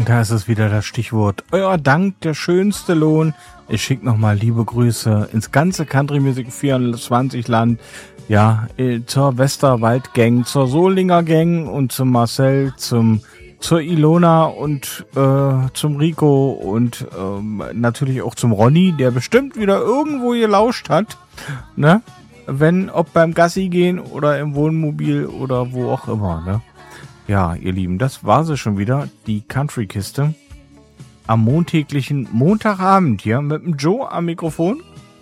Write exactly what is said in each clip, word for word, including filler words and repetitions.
Und da ist es wieder das Stichwort. Euer Dank, der schönste Lohn. Ich schicke nochmal liebe Grüße ins ganze Country Music vierundzwanzig Land. Ja, zur Westerwald Gang, zur Solinger Gang und zum Marcel, zum zur Ilona und äh, zum Rico und ähm, natürlich auch zum Ronny, der bestimmt wieder irgendwo gelauscht hat, ne? Wenn, ob beim Gassi gehen oder im Wohnmobil oder wo auch immer, ne? Ja, ihr Lieben, das war sie schon wieder, die Country-Kiste. Am montäglichen Montagabend hier mit dem Joe am Mikrofon.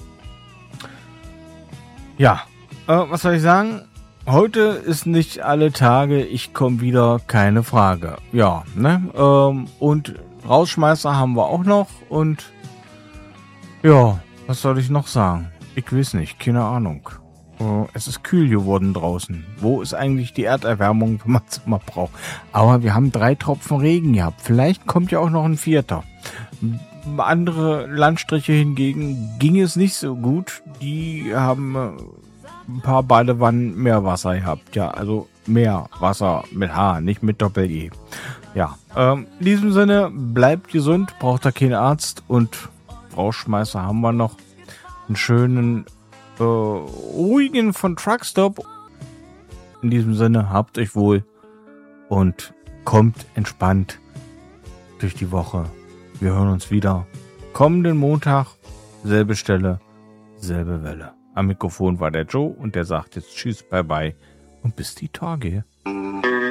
Ja, äh, was soll ich sagen? Heute ist nicht alle Tage, ich komme wieder, keine Frage. Ja, ne? Ähm, und Rausschmeißer haben wir auch noch und ja, was soll ich noch sagen? Ich weiß nicht, keine Ahnung. Äh, es ist kühl geworden draußen. Wo ist eigentlich die Erderwärmung, wenn man es immer braucht? Aber wir haben drei Tropfen Regen gehabt. Vielleicht kommt ja auch noch ein vierter. Andere Landstriche hingegen ging es nicht so gut. Die haben äh, ein paar Badewannen mehr Wasser gehabt. Ja, also mehr Wasser mit H, nicht mit Doppel-E. Ja, ähm, in diesem Sinne, bleibt gesund, braucht da keinen Arzt und Rauschmeißer haben wir noch. Einen schönen, äh, ruhigen von Truckstop. In diesem Sinne, habt euch wohl und kommt entspannt durch die Woche. Wir hören uns wieder kommenden Montag, selbe Stelle, selbe Welle. Am Mikrofon war der Joe und der sagt jetzt Tschüss, bye bye und bis die Tage.